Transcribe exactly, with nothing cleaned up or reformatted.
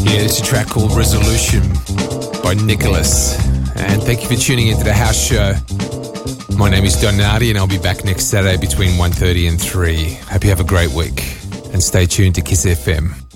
Yeah, it's a track called Resolution by Nicholas. And thank you for tuning into the house show. My name is Donati and I'll be back next Saturday between one thirty and three. Hope you have a great week and stay tuned to Kiss F M.